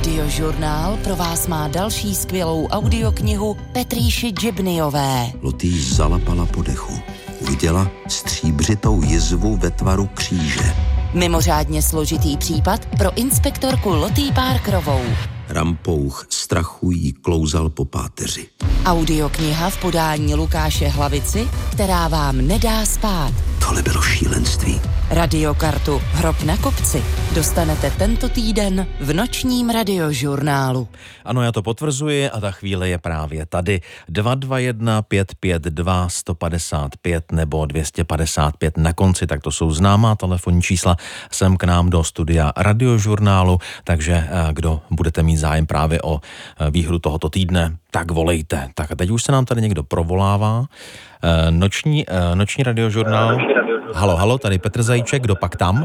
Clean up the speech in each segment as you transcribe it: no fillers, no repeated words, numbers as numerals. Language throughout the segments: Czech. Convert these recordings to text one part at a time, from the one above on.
Radiožurnál pro vás má další skvělou audioknihu Petrýši Džibnyové. Lotý zalapala po dechu. Uviděla stříbřitou jizvu ve tvaru kříže. Mimořádně složitý případ pro inspektorku Lotý Parkerovou. Rampouch strachu jí klouzal po páteři. Audiokniha v podání Lukáše Hlavici, která vám nedá spát. Tohle bylo šílenství. Radiokartu Hrob na kopci dostanete tento týden v nočním radiožurnálu. Ano, já to potvrzuji a ta chvíle je právě tady. 221 552 155 nebo 255 na konci, tak to jsou známá telefonní čísla sem k nám do studia radiožurnálu, takže kdo budete mít zájem právě o výhru tohoto týdne, tak volejte. Tak a teď už se nám tady někdo provolává. Noční radiožurnál. Halo, tady Petr Zajíček, kdo pak tam?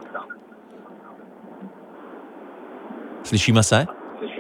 Slyšíme se?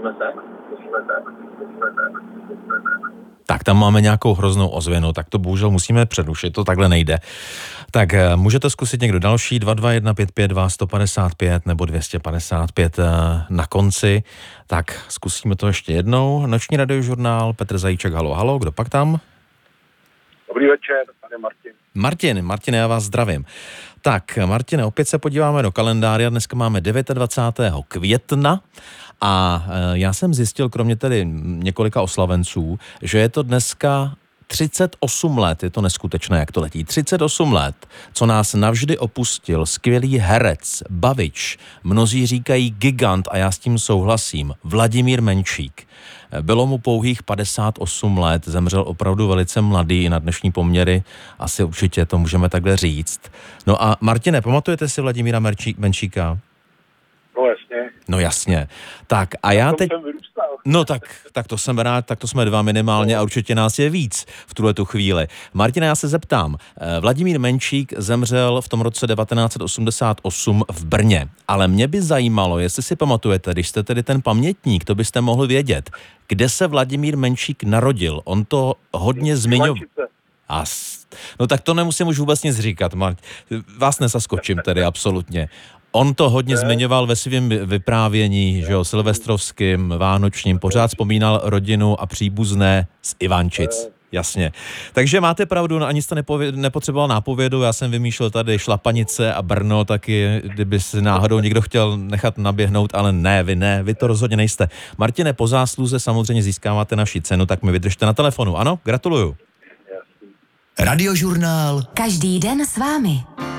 Tak tam máme nějakou hroznou ozvěnu, tak to bohužel musíme přerušit, to takhle nejde. Tak můžete zkusit někdo další, 221 552 155 nebo 255 na konci. Tak zkusíme to ještě jednou. Noční radiožurnál, Petr Zajíček, halo, kdo pak tam? Dobrý večer, tady Martin. Martin, já vás zdravím. Tak, Martine, opět se podíváme do kalendáře. Dneska máme 29. května a já jsem zjistil, kromě tedy několika oslavenců, že je to dneska 38 let, je to neskutečné, jak to letí, 38 let, co nás navždy opustil skvělý herec, bavič, mnozí říkají gigant a já s tím souhlasím, Vladimír Menšík. Bylo mu pouhých 58 let, zemřel opravdu velice mladý i na dnešní poměry, asi určitě to můžeme takhle říct. No a Martine, pamatujete si Vladimíra Menšíka? No jasně. Tak a já teď... No tak to jsem rád, tak to jsme dva minimálně a určitě nás je víc v tuhletu chvíli. Martina, já se zeptám. Vladimír Menšík zemřel v tom roce 1988 v Brně, ale mě by zajímalo, jestli si pamatujete, když jste tedy ten pamětník, to byste mohli vědět, kde se Vladimír Menšík narodil. On to hodně zmiňoval. No tak to nemusím už vůbec nic říkat, vás nezaskočím tedy absolutně. On to hodně zmiňoval ve svém vyprávění, že jo, silvestrovským, vánočním, pořád vzpomínal rodinu a příbuzné z Ivančic, jasně. Takže máte pravdu, ani jste nepotřeboval nápovědu, já jsem vymýšlel tady Šlapanice a Brno, taky, kdyby si náhodou někdo chtěl nechat naběhnout, ale ne, vy to rozhodně nejste. Martine, po zásluze samozřejmě získáváte naši cenu, tak mi vydržte na telefonu, ano? Gratuluju. Radiožurnál. Každý den s vámi.